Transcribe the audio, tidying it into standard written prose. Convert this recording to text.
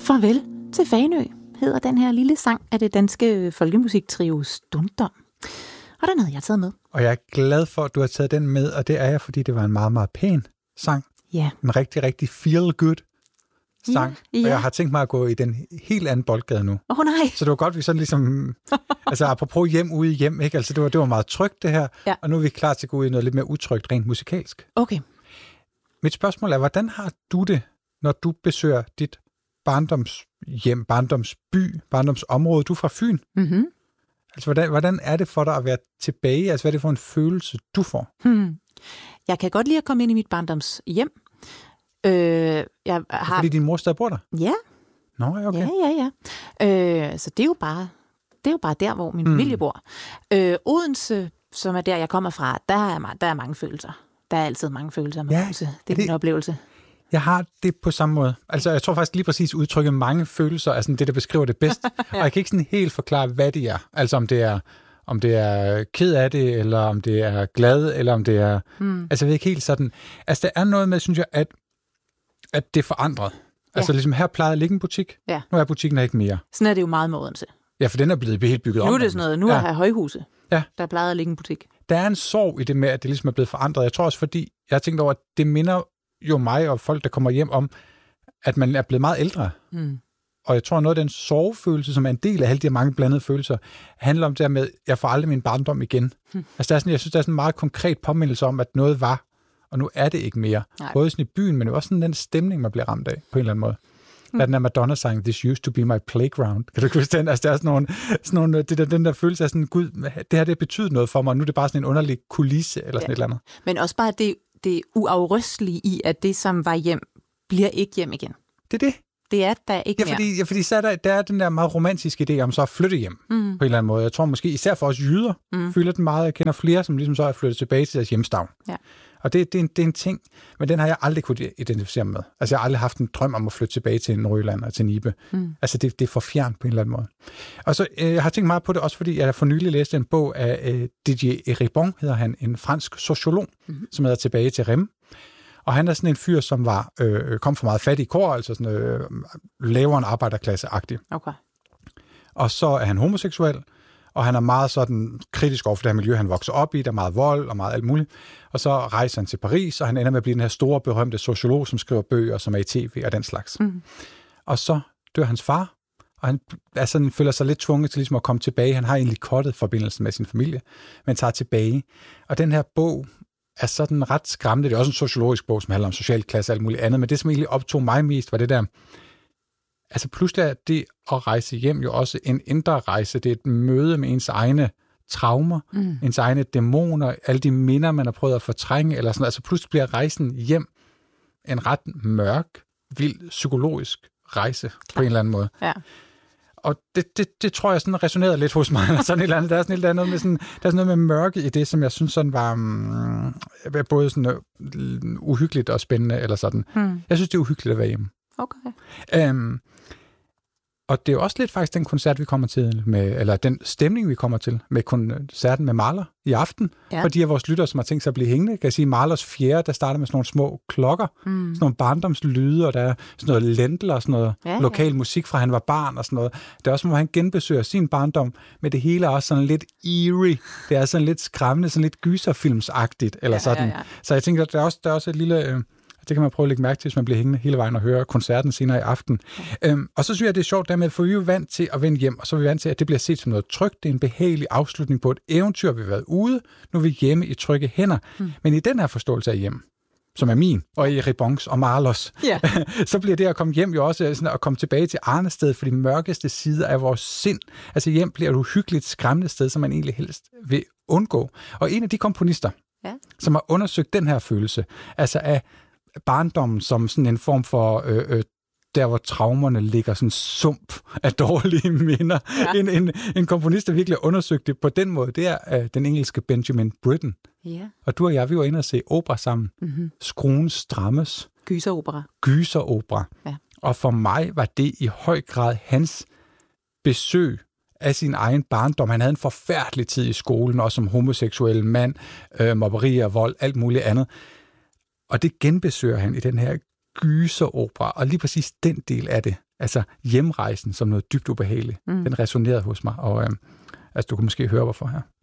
Farvel til Fanø hedder den her lille sang af det danske folkemusiktrio Stundom. Og den havde jeg taget med. Og jeg er glad for, at du har taget den med, og det er jeg, fordi det var en meget, meget pæn sang. Ja. En rigtig, rigtig feel-good sang. Ja. Og jeg har tænkt mig at gå i den helt anden boldgade nu. Nej. Så det var godt, vi sådan ligesom... altså apropos hjem ude i hjem, ikke? Altså det var meget trygt det her, ja. Og nu er vi klar til at gå ud i noget lidt mere utrygt, rent musikalsk. Okay. Mit spørgsmål er, hvordan har du det, når du besøger dit barndomshjem, barndomsby, barndomsområde? Du er fra Fyn. Mhm. Altså, hvordan er det for dig at være tilbage? Altså, hvad er det for en følelse, du får? Jeg kan godt lide at komme ind i mit barndomshjem. Jeg har... Fordi din mor stadig bor der? Ja. Nå, okay. Ja. Så det er jo bare der, hvor min familie bor. Odense, som er der, jeg kommer fra, der er mange følelser. Der er altid mange følelser med Odense. Det er min oplevelse. Jeg har det på samme måde. Altså, jeg tror faktisk lige præcis udtrykket mange følelser er sådan det, der beskriver det bedst. Ja. Og jeg kan ikke sådan helt forklare, hvad det er. Altså, om det er ked af det, eller om det er glad, eller om det er... Altså, jeg ved ikke helt sådan... Altså, der er noget med, synes jeg, at det er forandret. Ja. Altså, ligesom her plejede at ligge en butik. Ja. Nu er butikken her ikke mere. Sådan er det jo meget med Odense. Ja, for den er blevet helt bygget om. Nu er det sådan noget. Nu er her højhuse, der plejede at ligge en butik. Der er en sorg i det med, at det ligesom er blevet forandret. Jeg tror også, fordi jeg har tænkt over, at det minder jo mig og folk, der kommer hjem om, at man er blevet meget ældre. Og jeg tror, noget af den sorgfølelse, som er en del af alle de her mange blandede følelser, handler om det med, at jeg får aldrig min barndom igen. Altså, der er sådan, jeg synes, der er sådan en meget konkret påmindelse om, at noget var, og nu er det ikke mere. Nej. Både sådan i byen, men jo også sådan den stemning, man bliver ramt af, på en eller anden måde. Der den der Madonna-sang, This used to be my playground. Kan du huske den? Altså, der er sådan nogle den der følelse af sådan, gud, det her, det betyder noget for mig, og nu er det bare sådan en underlig kulisse, eller sådan et eller andet. Men også bare det uafrystelige i, at det, som var hjem, bliver ikke hjem igen. Det er det. Det er der ikke mere. Fordi så er der er den der meget romantiske idé om så at flytte hjem, på en eller anden måde. Jeg tror måske, især for os jyder, føler den meget. Jeg kender flere, som ligesom så er flyttet tilbage til deres hjemstavn. Ja. Og det er en ting, men den har jeg aldrig kunnet identificere med. Altså, jeg har aldrig haft en drøm om at flytte tilbage til Nordjylland og til Nibe. Altså, det er for fjernt på en eller anden måde. Og så, jeg har tænkt meget på det, også fordi jeg for nylig læste en bog af Didier Eribon, hedder han, en fransk sociolog, som hedder Tilbage til Rem. Og han er sådan en fyr, som kom fra meget fattige kår, altså sådan lavere en arbejderklasse-agtig. Okay. Og så er han homoseksuel, og han er meget sådan kritisk over for det her miljø, han vokser op i. Der er meget vold og meget alt muligt. Og så rejser han til Paris, og han ender med at blive den her store, berømte sociolog, som skriver bøger, som er i tv og den slags. Og så dør hans far, og han føler sig lidt tvunget til ligesom at komme tilbage. Han har egentlig kottet forbindelsen med sin familie, men tager tilbage. Og den her bog er sådan ret skræmmende. Det er også en sociologisk bog, som handler om social klasse og alt muligt andet, men det, som egentlig optog mig mest, var det der... Altså pludselig er det at rejse hjem jo også en indre rejse. Det er et møde med ens egne traumer, ens egne dæmoner, alle de minder, man har prøvet at fortrænge, eller sådan noget. Altså pludselig bliver rejsen hjem en ret mørk, vild, psykologisk rejse på en eller anden måde. Ja. Og det tror jeg sådan resonerede lidt hos mig. Sådan et eller andet. Der er sådan et eller andet med sådan, der er sådan noget med mørke i det, som jeg synes sådan var både sådan uhyggeligt og spændende eller sådan. Jeg synes det er uhyggeligt at være hjemme. Okay. Og det er jo også lidt faktisk den koncert, vi kommer til med, eller den stemning, vi kommer til med koncerten med Mahler i aften. Ja. For de af vores lyttere, som har tænkt sig at blive hængende, kan jeg sige, Mahlers 4., der starter med sådan nogle små klokker, sådan nogle barndomslyde, og der er sådan noget Ländler og sådan noget lokal musik fra han var barn og sådan noget. Det er også, hvor han genbesøger sin barndom, men det hele er også sådan lidt eerie. Det er sådan lidt skræmmende, sådan lidt gyserfilmsagtigt, eller sådan. Ja. Så jeg tænker, at der er også et lille... Det kan man prøve at lægge mærke til, hvis man bliver hængende hele vejen og høre koncerten senere i aften. Og så synes jeg, det er sjovt dermed, for vi er jo vant til at vende hjem, og så er vi vant til, at det bliver set som noget trygt. Det er en behagelig afslutning på et eventyr, vi har været ude. Nu er vi hjemme i trygge hænder. Men i den her forståelse af hjem, som er min, og i Ribons og Mahlers, så bliver det at komme hjem jo også sådan at komme tilbage til Arnested, for de mørkeste sider af vores sind. Altså hjem bliver et uhyggeligt, skræmmende sted, som man egentlig helst vil undgå. Og en af de komponister, som har undersøgt den her følelse, altså af barndommen som sådan en form for der, hvor traumerne ligger sådan sump af dårlige minder. Ja. En komponist, der virkelig har undersøgt det på den måde, det er den engelske Benjamin Britten. Ja. Og du og jeg, vi var inde og se opera sammen. Skruen strammes. Gyseropera. Ja. Og for mig var det i høj grad hans besøg af sin egen barndom. Han havde en forfærdelig tid i skolen, også som homoseksuel mand, mobberier, vold, alt muligt andet. Og det genbesøger han i den her gyseropera, og lige præcis den del af det altså hjemrejsen som noget dybt ubehageligt. Den resonerede hos mig, og altså, du kan måske høre, hvorfor her.